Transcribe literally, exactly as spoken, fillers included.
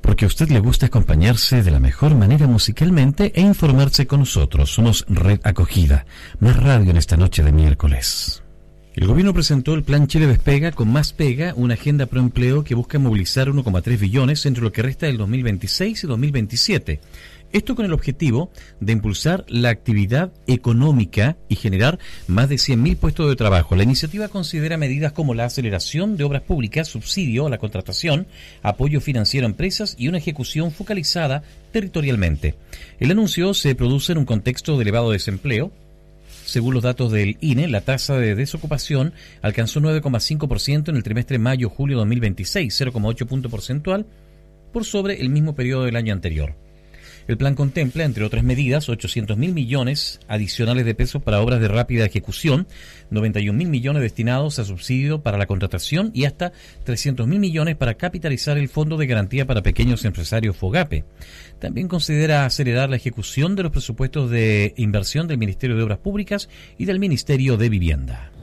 Porque a usted le gusta acompañarse de la mejor manera musicalmente e informarse con nosotros. Somos Red Acogida, más radio en esta noche de miércoles. El gobierno presentó el Plan Chile Despega con Más Pega, una agenda pro empleo que busca movilizar uno coma tres billones entre lo que resta del dos mil veintiséis y dos mil veintisiete. Esto con el objetivo de impulsar la actividad económica y generar más de cien mil puestos de trabajo. La iniciativa considera medidas como la aceleración de obras públicas, subsidio a la contratación, apoyo financiero a empresas y una ejecución focalizada territorialmente. El anuncio se produce en un contexto de elevado desempleo. Según los datos del I N E, la tasa de desocupación alcanzó nueve coma cinco por ciento en el trimestre mayo-julio dos mil veintiséis, cero coma ocho punto porcentual, por sobre el mismo periodo del año anterior. El plan contempla, entre otras medidas, ochocientos mil millones adicionales de pesos para obras de rápida ejecución, noventa y un mil millones destinados a subsidio para la contratación y hasta trescientos mil millones para capitalizar el Fondo de Garantía para Pequeños Empresarios FOGAPE. También considera acelerar la ejecución de los presupuestos de inversión del Ministerio de Obras Públicas y del Ministerio de Vivienda.